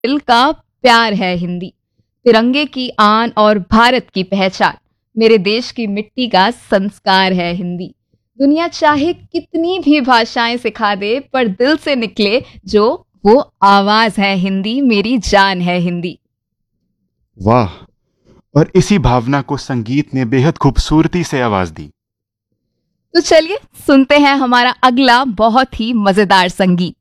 दिल का प्यार है हिंदी, तिरंगे की आन और भारत की पहचान, मेरे देश की मिट्टी का संस्कार है हिंदी। दुनिया चाहे कितनी भी भाषाएं सिखा दे, पर दिल से निकले जो वो आवाज है हिंदी, मेरी जान है हिंदी। वाह! और इसी भावना को संगीत ने बेहद खूबसूरती से आवाज दी। तो चलिए सुनते हैं हमारा अगला बहुत ही मजेदार संगीत।